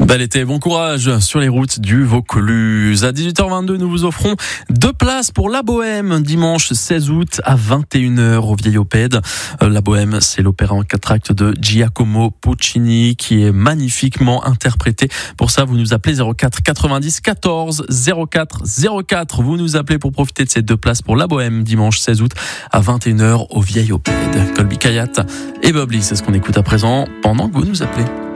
Bel été, bon courage sur les routes du Vaucluse. À 18h22, nous vous offrons 2 places pour La Bohème, dimanche 16 août à 21h au Vieillopède. La Bohème, c'est l'opéra en 4 actes de Giacomo Puccini qui est magnifiquement interprété. Pour ça, vous nous appelez 04 90 14 04 04. Vous nous appelez pour profiter de ces 2 places pour La Bohème, dimanche 16 août à 21h au Vieillopède. Colby Kayat et Bob Lee, c'est ce qu'on écoute à présent pendant que vous nous appelez.